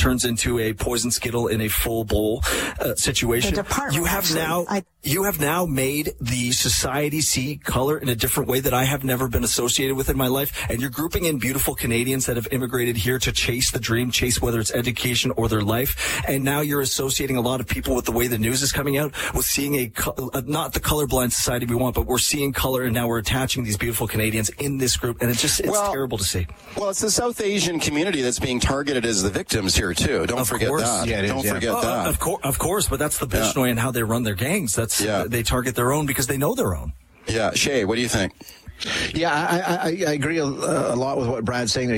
turns into a poison Skittle in a full bowl situation. You have now made the society see color in a different way that I have never been associated with in my life. And you're grouping in beautiful Canadians that have immigrated here to chase the dream, chase whether it's education or their life. And now you're associating a lot of people with the way the news is coming out with seeing not the colorblind society we want, but we're seeing color, and now we're attaching these beautiful Canadians in this group. And it's terrible to see. Well, it's the South Asian community that's being targeted as the victims here, too. Don't forget that. Yeah, Don't forget that. Of course, but that's the Bishnoi and how they run their gangs. They target their own because they know their own. Yeah. Shay, what do you think? Yeah, I agree a lot with what Brad's saying there.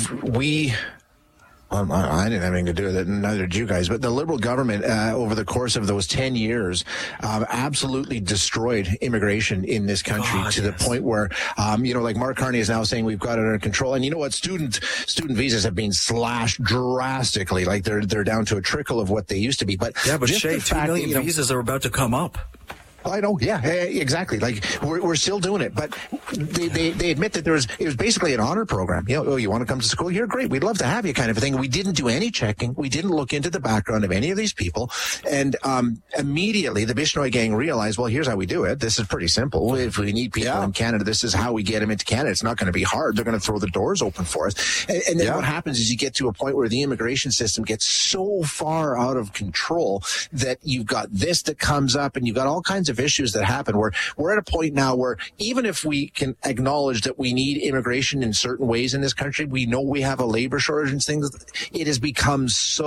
I didn't have anything to do with it, and neither did you guys. But the Liberal government, over the course of those 10 years, absolutely destroyed immigration in this country the point where, like Mark Carney is now saying we've got it under control. And you know what? Student visas have been slashed drastically. Like they're down to a trickle of what they used to be. But Shay, 2 million visas are about to come up. I know, yeah, exactly. Like we're still doing it, but they admit that it was basically an honor program. You want to come to school here? Great, we'd love to have you, kind of a thing. We didn't do any checking. We didn't look into the background of any of these people, and immediately the Bishnoi gang realized, well, here's how we do it. This is pretty simple. If we need people in Canada, this is how we get them into Canada. It's not going to be hard. They're going to throw the doors open for us. And then what happens is you get to a point where the immigration system gets so far out of control that you've got this that comes up, and you've got all kinds of issues that happen where we're at a point now where even if we can acknowledge that we need immigration in certain ways in this country, we know we have a labor shortage and things. It has become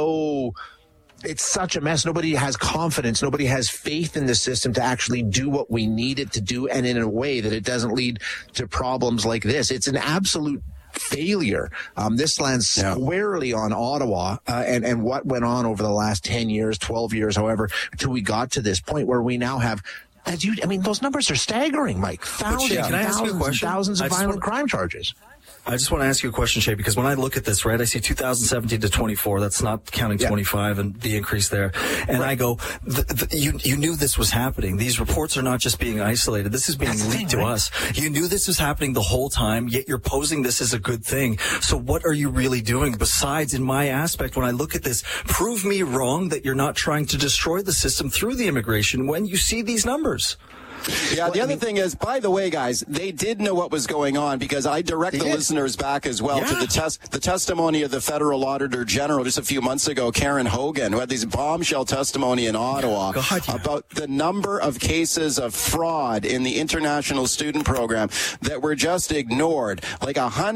it's such a mess. Nobody has confidence. Nobody has faith in the system to actually do what we need it to do, and in a way that it doesn't lead to problems like this. It's an absolute failure. This lands squarely on Ottawa and what went on over the last 10 years, 12 years, however, until we got to this point where we now have, those numbers are staggering, Mike. Thousands of violent crime charges. I just want to ask you a question, Shay, because when I look at this, right, I see 2017 to 24. That's not counting 25 and the increase there. And I go, you knew this was happening. These reports are not just being isolated. This is being leaked to us. You knew this was happening the whole time, yet you're posing this as a good thing. So what are you really doing besides, in my aspect, when I look at this, prove me wrong that you're not trying to destroy the system through the immigration when you see these numbers? Yeah, the other thing is, by the way, guys, they did know what was going on, because I direct the listeners back as well to the testimony of the federal auditor general just a few months ago, Karen Hogan, who had this bombshell testimony in Ottawa about the number of cases of fraud in the international student program that were just ignored. Like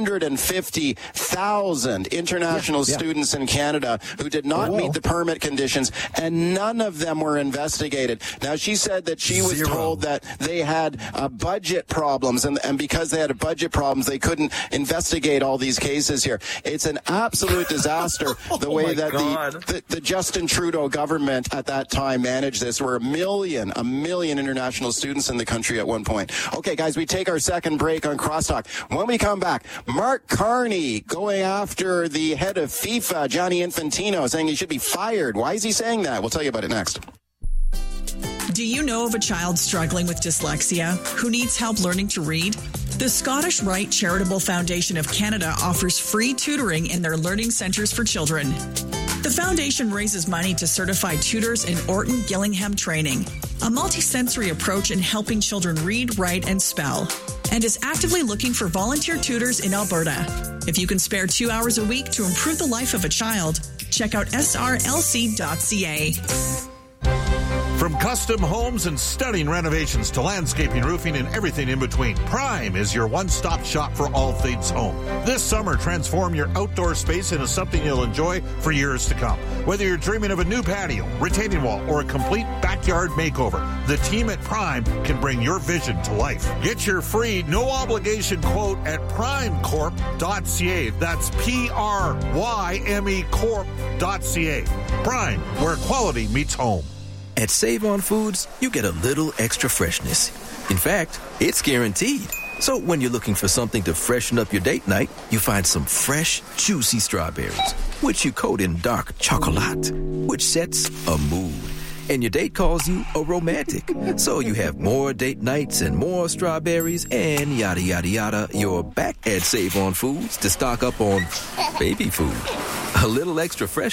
150,000 international students in Canada who did not meet the permit conditions, and none of them were investigated. Now, she said that she was told that they had budget problems, and because they had budget problems, they couldn't investigate all these cases here. It's an absolute disaster the way that the Justin Trudeau government at that time managed this. We're a million international students in the country at one point. Okay, guys, we take our second break on Crosstalk. When we come back, Mark Carney going after the head of FIFA, Gianni Infantino, saying he should be fired. Why is he saying that? We'll tell you about it next. Do you know of a child struggling with dyslexia who needs help learning to read? The Scottish Rite Charitable Foundation of Canada offers free tutoring in their learning centres for children. The foundation raises money to certify tutors in Orton Gillingham training, a multi-sensory approach in helping children read, write, and spell, and is actively looking for volunteer tutors in Alberta. If you can spare 2 hours a week to improve the life of a child, check out srlc.ca. From custom homes and stunning renovations to landscaping, roofing, and everything in between, Prime is your one-stop shop for all things home. This summer, transform your outdoor space into something you'll enjoy for years to come. Whether you're dreaming of a new patio, retaining wall, or a complete backyard makeover, the team at Prime can bring your vision to life. Get your free, no-obligation quote at primecorp.ca. That's P-R-Y-M-E Corp.ca. Prime, where quality meets home. At Save On Foods, you get a little extra freshness. In fact, it's guaranteed. So when you're looking for something to freshen up your date night, you find some fresh, juicy strawberries, which you coat in dark chocolate, which sets a mood. And your date calls you a romantic. So you have more date nights and more strawberries and yada, yada, yada. You're back at Save On Foods to stock up on baby food. A little extra fresh